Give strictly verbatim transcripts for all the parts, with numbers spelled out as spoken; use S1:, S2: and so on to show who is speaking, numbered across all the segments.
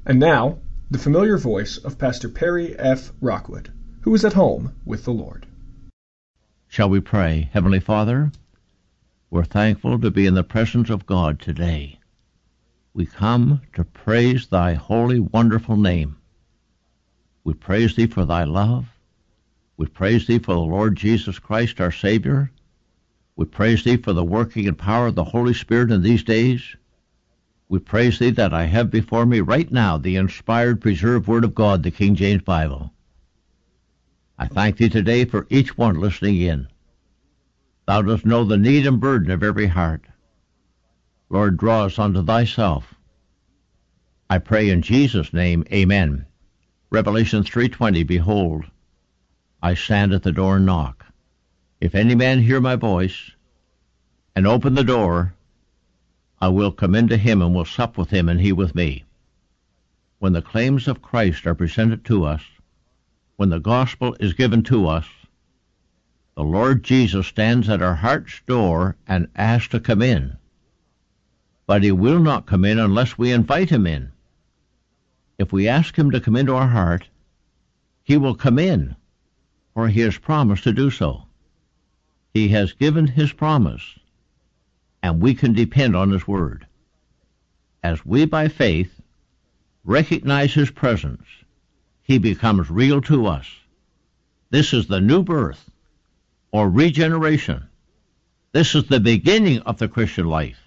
S1: And now, the familiar voice of Pastor Perry F. Rockwood, who is at home with the Lord.
S2: Shall we pray? Heavenly Father, we're thankful to be in the presence of God today. We come to praise thy holy, wonderful name. We praise thee for thy love. We praise thee for the Lord Jesus Christ, our Savior. We praise thee for the working and power of the Holy Spirit in these days. We praise thee that I have before me right now the inspired, preserved Word of God, the King James Bible. I thank thee today for each one listening in. Thou dost know the need and burden of every heart. Lord, draw us unto thyself. I pray in Jesus' name, amen. Revelation three twenty, Behold, I stand at the door and knock. If any man hear my voice, and open the door, I will come into him and will sup with him and he with me. When the claims of Christ are presented to us, when the gospel is given to us, the Lord Jesus stands at our heart's door and asks to come in. But he will not come in unless we invite him in. If we ask him to come into our heart, he will come in, for he has promised to do so. He has given his promise, and we can depend on his word. As we, by faith, recognize his presence, he becomes real to us. This is the new birth, or regeneration. This is the beginning of the Christian life.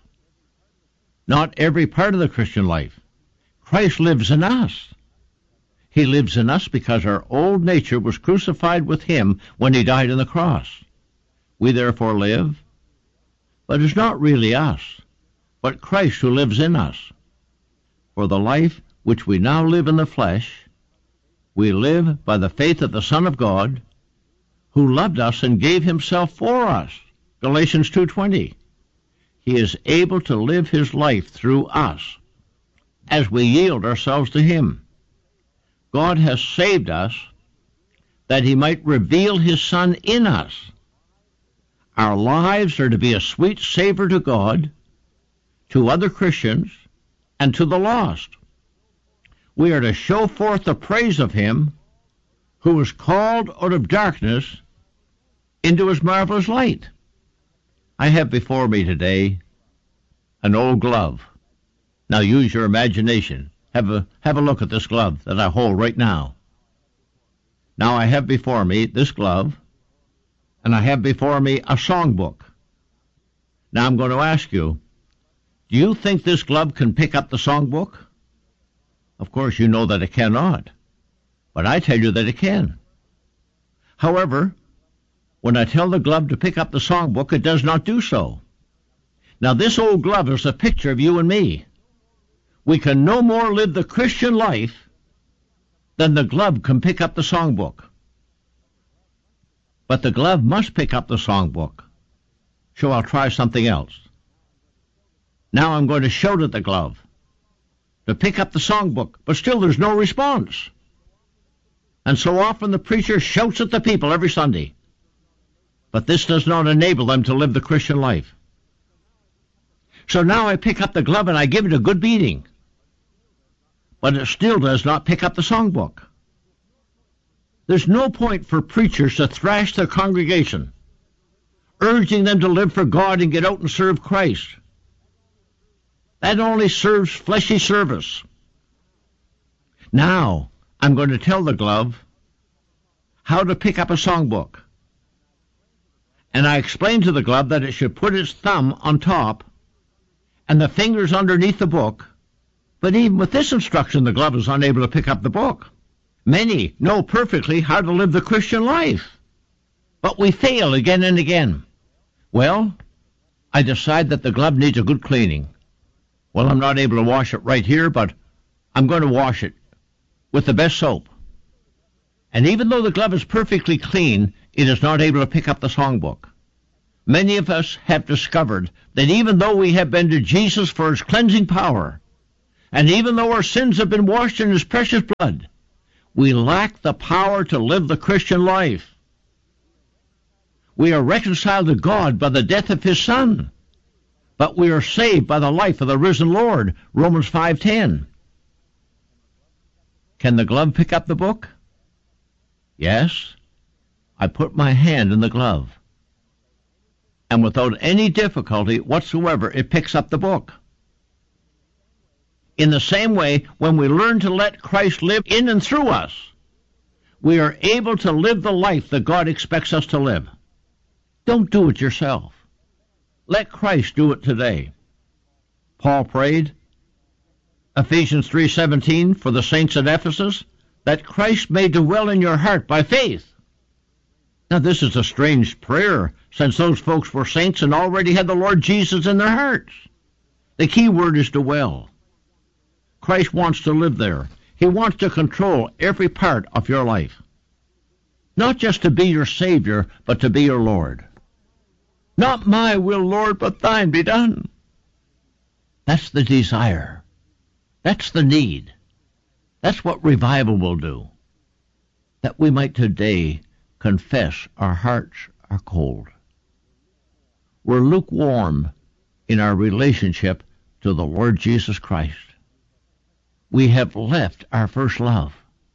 S2: Not every part of the Christian life. Christ lives in us. He lives in us because our old nature was crucified with him when he died on the cross. We therefore live, but it's not really us, but Christ who lives in us. For the life which we now live in the flesh, we live by the faith of the Son of God, who loved us and gave himself for us. Galatians two twenty. He is able to live his life through us as we yield ourselves to him. God has saved us that he might reveal his Son in us. Our lives are to be a sweet savor to God, to other Christians, and to the lost. We are to show forth the praise of him who was called out of darkness into his marvelous light. I have before me today an old glove. Now use your imagination. Have a, have a look at this glove that I hold right now. Now I have before me this glove, and I have before me a songbook. Now I'm going to ask you, do you think this glove can pick up the songbook? Of course you know that it cannot, but I tell you that it can. However, when I tell the glove to pick up the songbook, it does not do so. Now this old glove is a picture of you and me. We can no more live the Christian life than the glove can pick up the songbook. But the glove must pick up the songbook. So I'll try something else. Now I'm going to shout at the glove to pick up the songbook, but still there's no response. And so often the preacher shouts at the people every Sunday. But this does not enable them to live the Christian life. So now I pick up the glove and I give it a good beating. But it still does not pick up the songbook. There's no point for preachers to thrash their congregation, urging them to live for God and get out and serve Christ. That only serves fleshy service. Now, I'm going to tell the glove how to pick up a songbook. And I explain to the glove that it should put its thumb on top and the fingers underneath the book. But even with this instruction, the glove is unable to pick up the book. Many know perfectly how to live the Christian life, but we fail again and again. Well, I decide that the glove needs a good cleaning. Well, I'm not able to wash it right here, but I'm going to wash it with the best soap. And even though the glove is perfectly clean, it is not able to pick up the songbook. Many of us have discovered that even though we have been to Jesus for his cleansing power, and even though our sins have been washed in his precious blood, we lack the power to live the Christian life. We are reconciled to God by the death of his Son, but we are saved by the life of the risen Lord, Romans five ten. Can the glove pick up the book? Yes. I put my hand in the glove, and without any difficulty whatsoever, it picks up the book. In the same way, when we learn to let Christ live in and through us, we are able to live the life that God expects us to live. Don't do it yourself. Let Christ do it today. Paul prayed, Ephesians three seventeen, for the saints at Ephesus, that Christ may dwell in your heart by faith. Now, this is a strange prayer, since those folks were saints and already had the Lord Jesus in their hearts. The key word is dwell. Christ wants to live there. He wants to control every part of your life. Not just to be your Savior, but to be your Lord. Not my will, Lord, but thine be done. That's the desire. That's the need. That's what revival will do. That we might today confess our hearts are cold. We're lukewarm in our relationship to the Lord Jesus Christ. We have left our first love.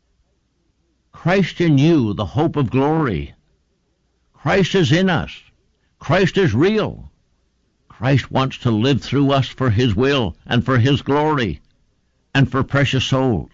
S2: Christ in you, the hope of glory. Christ is in us. Christ is real. Christ wants to live through us for His will and for His glory and for precious souls.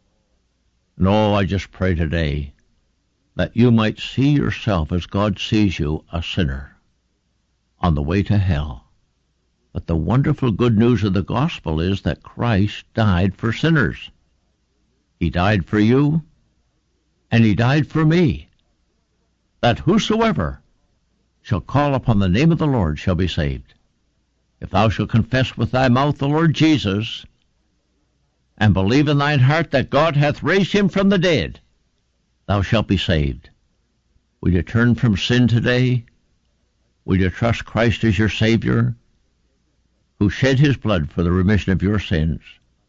S2: No, I just pray today that you might see yourself as God sees you, a sinner, on the way to hell. But the wonderful good news of the gospel is that Christ died for sinners. He died for you, and He died for me, that whosoever shall call upon the name of the Lord shall be saved. If thou shalt confess with thy mouth the Lord Jesus, and believe in thine heart that God hath raised Him from the dead, thou shalt be saved. Will you turn from sin today? Will you trust Christ as your Savior, who shed His blood for the remission of your sins?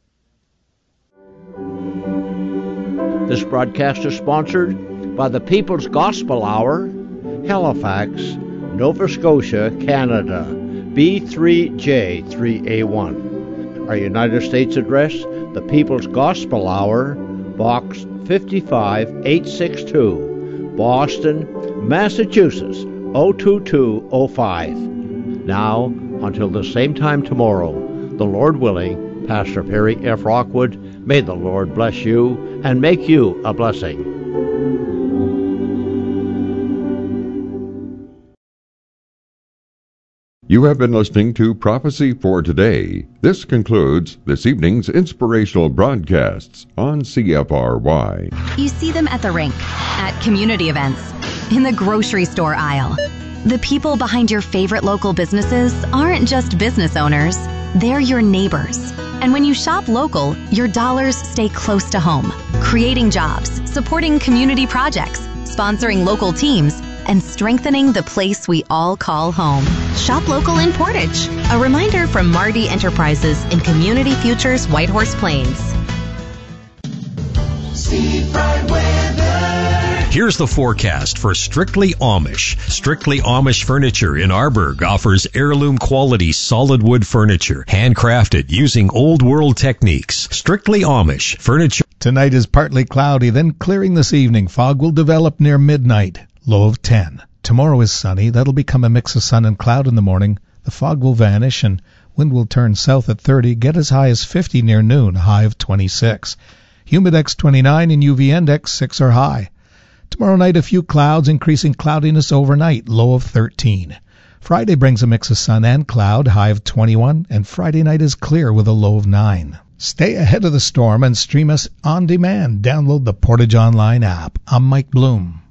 S2: This broadcast is sponsored by the People's Gospel Hour, Halifax, Nova Scotia, Canada, B three J three A one. Our United States address, the People's Gospel Hour, Box fifty-five eight sixty-two, Boston, Massachusetts, oh two two oh five. Now, until the same time tomorrow, the Lord willing, Pastor Perry F. Rockwood, may the Lord bless you and make you a blessing.
S3: You have been listening to Prophecy for Today. This concludes this evening's inspirational broadcasts on C F R Y.
S4: You see them at the rink, at community events, in the grocery store aisle. The people behind your favorite local businesses aren't just business owners, they're your neighbors. And when you shop local, your dollars stay close to home, creating jobs, supporting community projects, sponsoring local teams, and strengthening the place we all call home. Shop local in Portage. A reminder from Mardi Enterprises in Community Futures Whitehorse Plains.
S5: Steve Bright Weather. Here's the forecast for Strictly Amish. Strictly Amish Furniture in Arborg offers heirloom quality solid wood furniture, handcrafted using old world techniques. Strictly Amish Furniture.
S6: Tonight is partly cloudy, then clearing this evening. Fog will develop near midnight. Low of ten. Tomorrow is sunny. That'll become a mix of sun and cloud in the morning. The fog will vanish and wind will turn south at thirty, get as high as fifty near noon, high of twenty-six. Humidex twenty-nine and U V index six are high. Tomorrow night a few clouds, increasing cloudiness overnight, low of thirteen. Friday brings a mix of sun and cloud, high of twenty-one, and Friday night is clear with a low of nine. Stay ahead of the storm and stream us on demand. Download the Portage Online app. I'm Mike Bloom.